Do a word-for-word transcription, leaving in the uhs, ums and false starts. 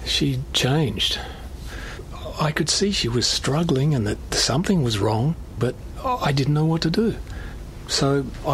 She changed. I could see she was struggling and that something was wrong, but I didn't know what to do. So